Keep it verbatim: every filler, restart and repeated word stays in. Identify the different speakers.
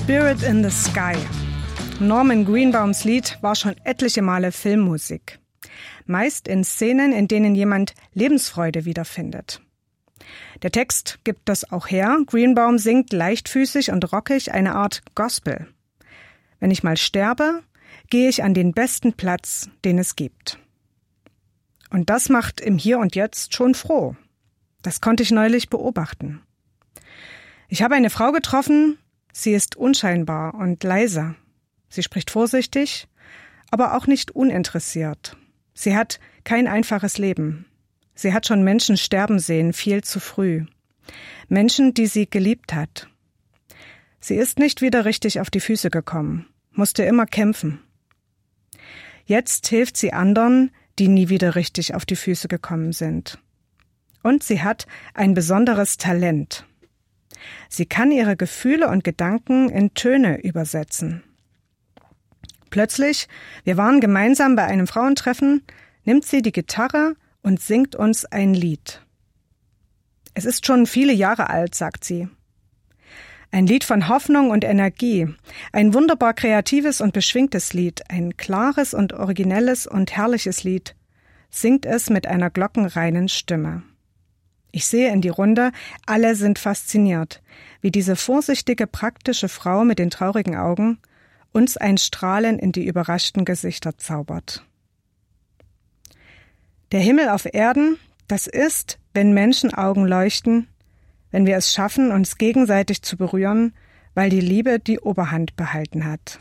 Speaker 1: Spirit in the Sky. Norman Greenbaums Lied war schon etliche Male Filmmusik. Meist in Szenen, in denen jemand Lebensfreude wiederfindet. Der Text gibt das auch her. Greenbaum singt leichtfüßig und rockig eine Art Gospel. Wenn ich mal sterbe, gehe ich an den besten Platz, den es gibt. Und das macht im Hier und Jetzt schon froh. Das konnte ich neulich beobachten. Ich habe eine Frau getroffen, sie ist unscheinbar und leise. Sie spricht vorsichtig, aber auch nicht uninteressiert. Sie hat kein einfaches Leben. Sie hat schon Menschen sterben sehen, viel zu früh. Menschen, die sie geliebt hat. Sie ist nicht wieder richtig auf die Füße gekommen, musste immer kämpfen. Jetzt hilft sie anderen, die nie wieder richtig auf die Füße gekommen sind. Und sie hat ein besonderes Talent. Sie kann ihre Gefühle und Gedanken in Töne übersetzen. Plötzlich, wir waren gemeinsam bei einem Frauentreffen, nimmt sie die Gitarre und singt uns ein Lied. Es ist schon viele Jahre alt, sagt sie. Ein Lied von Hoffnung und Energie, ein wunderbar kreatives und beschwingtes Lied, ein klares und originelles und herrliches Lied, singt es mit einer glockenreinen Stimme. Ich sehe in die Runde, alle sind fasziniert, wie diese vorsichtige, praktische Frau mit den traurigen Augen uns ein Strahlen in die überraschten Gesichter zaubert. Der Himmel auf Erden, das ist, wenn Menschenaugen leuchten, wenn wir es schaffen, uns gegenseitig zu berühren, weil die Liebe die Oberhand behalten hat.